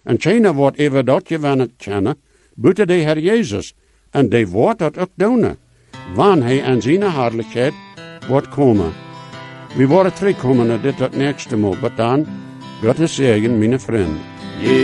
En China wordt even dat je van het kennen, buiten de Heer Jezus. En die wordt dat ook doen. Wanneer hij aan zijn hartelijkheid wordt komen. We worden terugkomen naar dit het nächste Mal. Maar dan, Gottes zegen, mijn vriend.